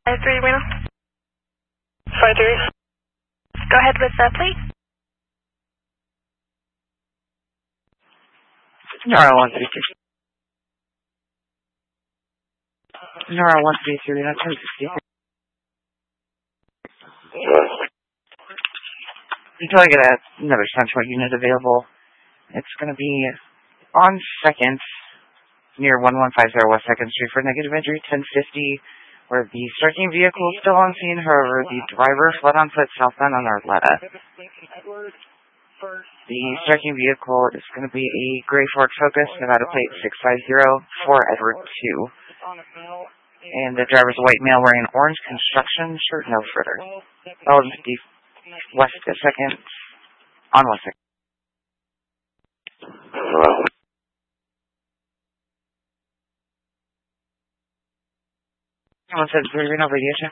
53, Reno. 53. Go ahead with the plate. Nora 133. Nora 133, that's 1060. Until I get another central unit available, it's going to be on 2nd, near 1150 West 2nd Street for negative entry 1050, where the striking vehicle is still on scene. However, the driver fled on foot southbound on Arletta. The striking vehicle is going to be a gray Ford Focus, Nevada plate 650 for Edward 2. And the driver's a white male wearing orange construction shirt, no further. 1150 West 2nd, on West 2nd. Someone said Reno radio check.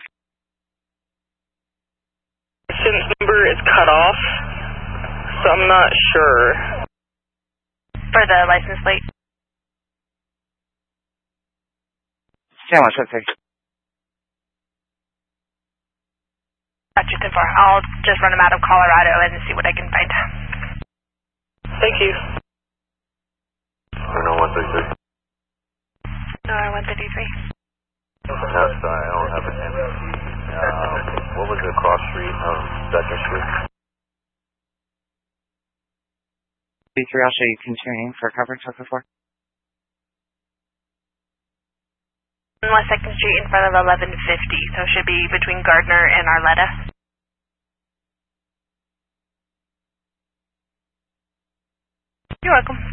License number is cut off, so I'm not sure. For the license plate. San Juan 760. Gotcha, 10-4. I'll just run them out of Colorado and see what I can find. Thank you. Reno 133. No, 133. No, sorry, I don't have a name. What was the cross street of 2nd Street? 3, I'll show you continuing for coverage up before. West 2nd Street in front of 1150, so it should be between Gardner and Arletta. You're welcome.